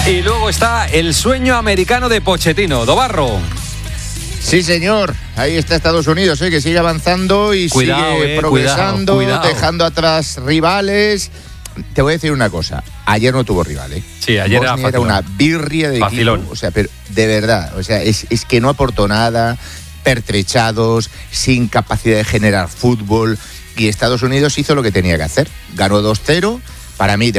Y luego está el sueño americano de Pochettino. Dobarro. Sí, señor. Ahí está Estados Unidos, que sigue avanzando y sigue progresando, cuidado. dejando atrás rivales. Te voy a decir una cosa. Ayer no tuvo rival, Sí, ayer Bosnia era una birria de equipo. O sea, pero de verdad, es que no aportó nada, pertrechados, sin capacidad de generar fútbol. Y Estados Unidos hizo lo que tenía que hacer. Ganó 2-0. Para mí,